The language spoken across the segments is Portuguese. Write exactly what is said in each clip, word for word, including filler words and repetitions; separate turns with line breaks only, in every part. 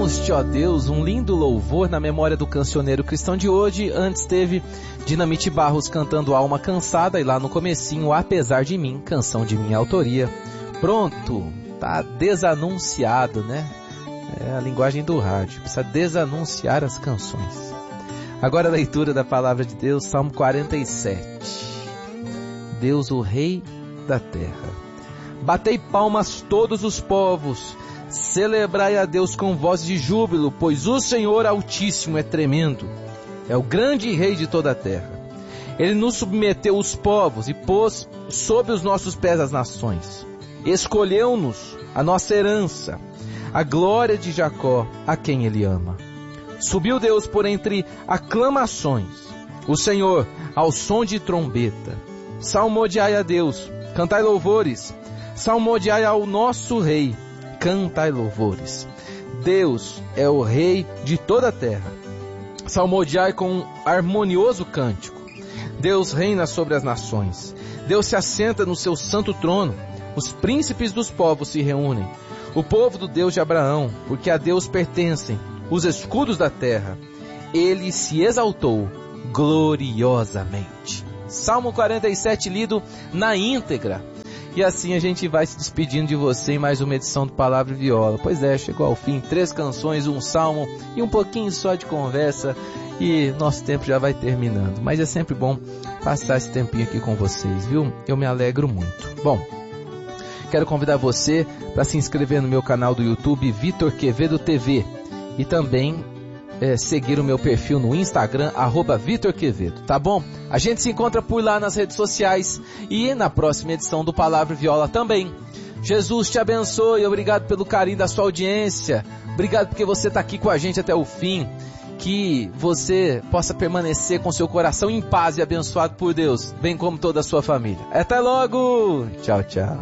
Louvamos-te, ó Deus, um lindo louvor na memória do cancioneiro cristão de hoje. Antes teve Dinamite Barros cantando Alma Cansada e lá no comecinho, Apesar de Mim, canção de minha autoria. Pronto, tá desanunciado, né? É a linguagem do rádio, precisa desanunciar as canções. Agora a leitura da palavra de Deus, Salmo quarenta e sete. Deus, o Rei da terra. Batei palmas todos os povos, celebrai a Deus com voz de júbilo, pois o Senhor Altíssimo é tremendo, é o grande Rei de toda a terra. Ele nos submeteu os povos e pôs sob os nossos pés as nações. Escolheu-nos a nossa herança, a glória de Jacó, a quem Ele ama. Subiu Deus por entre aclamações, o Senhor ao som de trombeta. Salmodiai a Deus, cantai louvores, salmodiai ao nosso Rei, cantai louvores. Deus é o Rei de toda a terra. Salmodiai com um harmonioso cântico. Deus reina sobre as nações. Deus se assenta no seu santo trono. Os príncipes dos povos se reúnem. O povo do Deus de Abraão, porque a Deus pertencem os escudos da terra. Ele se exaltou gloriosamente. Salmo quarenta e sete lido na íntegra. E assim a gente vai se despedindo de você em mais uma edição do Palavra e Viola. Pois é, chegou ao fim, três canções, um salmo e um pouquinho só de conversa. E nosso tempo já vai terminando. Mas é sempre bom passar esse tempinho aqui com vocês, viu? Eu me alegro muito. Bom, quero convidar você para se inscrever no meu canal do YouTube, Vitor Quevedo T V. E também é, seguir o meu perfil no Instagram, arroba Vitor Quevedo, tá bom? A gente se encontra por lá nas redes sociais e na próxima edição do Palavra e Viola também. Jesus te abençoe, obrigado pelo carinho da sua audiência, obrigado porque você está aqui com a gente até o fim, que você possa permanecer com seu coração em paz e abençoado por Deus, bem como toda a sua família. Até logo! Tchau, tchau.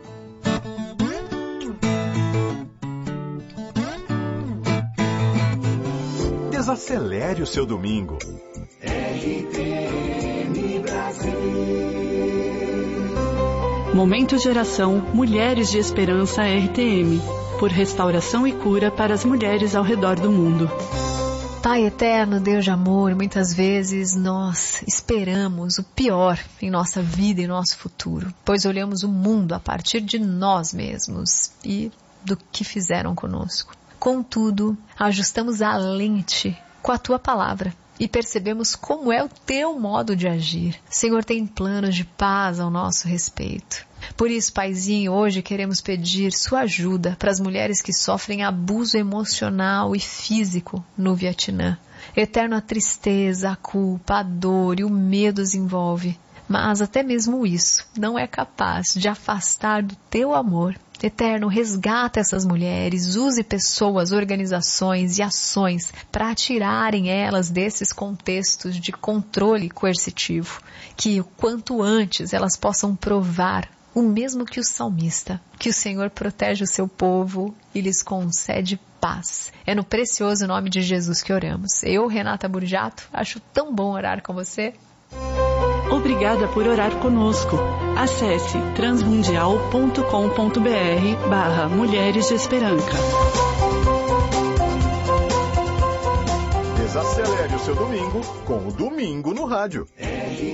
Desacelere o seu domingo.
R T M Brasil.
Momento Geração Mulheres de Esperança R T M. Por restauração e cura para as mulheres ao redor do mundo.
Pai eterno, Deus de amor, muitas vezes nós esperamos o pior em nossa vida e nosso futuro, pois olhamos o mundo a partir de nós mesmos e do que fizeram conosco. Contudo, ajustamos a lente com a Tua palavra e percebemos como é o Teu modo de agir. Senhor, tem planos de paz ao nosso respeito. Por isso, Paizinho, hoje queremos pedir Sua ajuda para as mulheres que sofrem abuso emocional e físico no Vietnã. Eterno, a tristeza, a culpa, a dor e o medo os envolve. Mas até mesmo isso não é capaz de afastar do Teu amor. Eterno, resgata essas mulheres, use pessoas, organizações e ações para tirarem elas desses contextos de controle coercitivo, que o quanto antes elas possam provar o mesmo que o salmista, que o Senhor protege o seu povo e lhes concede paz. É no precioso nome de Jesus que oramos. Eu, Renata Burjato, acho tão bom orar com você.
Obrigada por orar conosco. Acesse transmundial ponto com ponto br barra Mulheres de Esperança.
Desacelere o seu domingo com o Domingo no Rádio.